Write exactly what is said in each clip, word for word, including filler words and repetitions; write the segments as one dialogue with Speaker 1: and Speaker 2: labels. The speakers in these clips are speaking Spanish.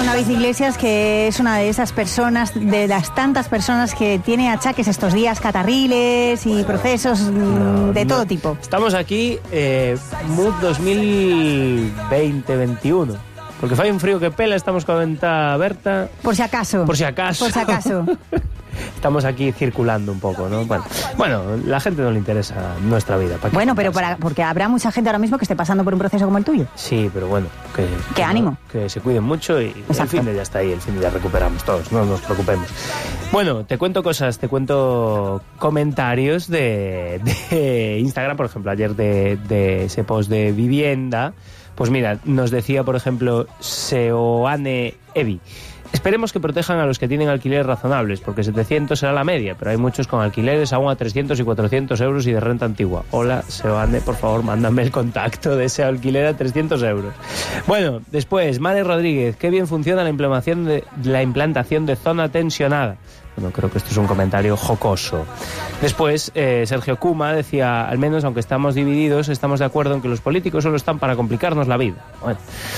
Speaker 1: con David Iglesias, que es una de esas personas, de las tantas personas que tiene achaques estos días, catarriles y procesos no, de todo
Speaker 2: no.
Speaker 1: tipo.
Speaker 2: Estamos aquí, eh, Mood dos mil veinte veintiuno. Porque fai un frío que pela, estamos con a venta aberta.
Speaker 1: Por si acaso.
Speaker 2: Por si acaso.
Speaker 1: Por si acaso.
Speaker 2: Estamos aquí circulando un poco, ¿no? Bueno, bueno, la gente no le interesa nuestra vida.
Speaker 1: Bueno, pero para, porque habrá mucha gente ahora mismo que esté pasando por un proceso como el tuyo.
Speaker 2: Sí, pero bueno, que...
Speaker 1: ¡Qué
Speaker 2: que
Speaker 1: ánimo!
Speaker 2: No, que se cuiden mucho y Exacto. el fin de ya está ahí, el fin de ya recuperamos todos, no nos preocupemos. Bueno, te cuento cosas, te cuento comentarios de, de Instagram, por ejemplo, ayer de, de ese post de vivienda. Pues mira, nos decía, por ejemplo, Seoane Evi. Esperemos que protejan a los que tienen alquileres razonables, porque setecientos será la media, pero hay muchos con alquileres aún a trescientos y cuatrocientos euros y de renta antigua. Hola, Seoane, por favor, mándame el contacto de ese alquiler a trescientos euros. Bueno, después, Made Rodríguez, qué bien funciona la implantación de, la implantación de zona tensionada. Bueno, creo que esto es un comentario jocoso. Después, eh, Sergio Kuma decía, al menos aunque estamos divididos, estamos de acuerdo en que los políticos solo están para complicarnos la vida. Bueno,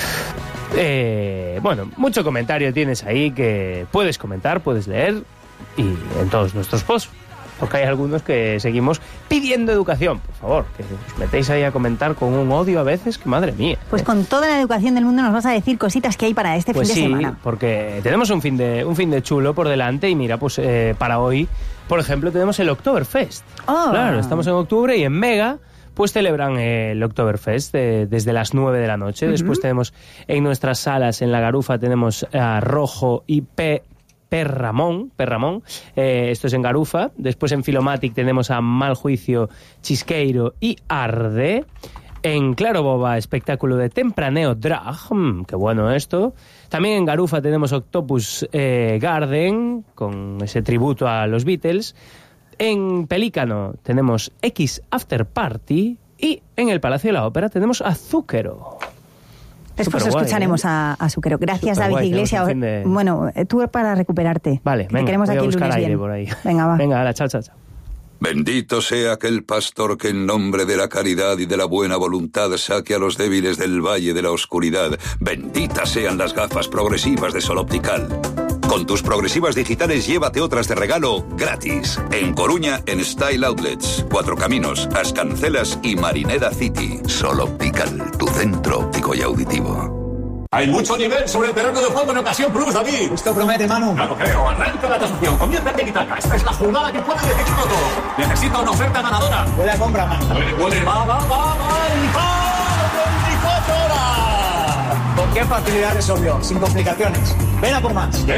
Speaker 2: eh, bueno, mucho comentario tienes ahí que puedes comentar, puedes leer y en todos nuestros posts. Porque hay algunos que seguimos pidiendo educación. Por favor, que os metéis ahí a comentar con un odio a veces, que madre mía.
Speaker 1: Pues
Speaker 2: ¿eh?
Speaker 1: Con toda la educación del mundo nos vas a decir cositas que hay para este
Speaker 2: pues
Speaker 1: fin de
Speaker 2: sí,
Speaker 1: semana.
Speaker 2: Porque tenemos un fin de un fin de chulo por delante y mira, pues eh, para hoy, por ejemplo, tenemos el Oktoberfest.
Speaker 1: Oh.
Speaker 2: Claro, estamos en octubre y en Mega pues celebran eh, el Oktoberfest eh, desde las nueve de la noche. Uh-huh. Después tenemos en nuestras salas, en La Garufa, tenemos a Rojo y P... Perramón, Perramón, eh, esto es en Garufa. Después en Filomatic tenemos a Mal Juicio, Chisqueiro y Arde. En Claro Boba, espectáculo de Tempraneo Drag, mm, qué bueno esto. También en Garufa tenemos Octopus eh, Garden, con ese tributo a los Beatles. En Pelícano tenemos X After Party. Y en el Palacio de la Ópera tenemos a Zúquero.
Speaker 1: Después
Speaker 2: Superguay,
Speaker 1: escucharemos
Speaker 2: ¿eh?
Speaker 1: a, a Zúquero. Gracias,
Speaker 2: Superguay,
Speaker 1: David Iglesias.
Speaker 2: de...
Speaker 1: Bueno, tú para recuperarte.
Speaker 2: Vale,
Speaker 1: que
Speaker 2: venga,
Speaker 1: te queremos
Speaker 2: voy
Speaker 1: aquí
Speaker 2: a buscar
Speaker 1: lunes
Speaker 2: aire
Speaker 1: bien.
Speaker 2: por ahí.
Speaker 1: Venga, va.
Speaker 2: Venga, hala, chao, chao, chao.
Speaker 3: Bendito sea aquel pastor que en nombre de la caridad y de la buena voluntad saque a los débiles del valle de la oscuridad. Benditas sean las gafas progresivas de Sol Optical. Con tus progresivas digitales llévate otras de regalo gratis. En Coruña, en Style Outlets, Cuatro Caminos, As Cancelas y Marineda City. Sol Optical, tu centro óptico y auditivo.
Speaker 4: Hay mucho nivel sobre el terreno de juego en Ocasión Plus, David.
Speaker 5: Esto promete, Manu.
Speaker 4: No lo creo. Arranca la tasación. Comienza en Tiki-Taka. Esta es la jugada que puede decidirlo todo. Necesita una oferta ganadora.
Speaker 5: Huele a compra, Manu.
Speaker 4: Huele, huele. Va, va, va, va. ¡Y va! veinticuatro horas!
Speaker 5: ¿Con qué facilidad resolvió? Sin complicaciones. Ven a por más.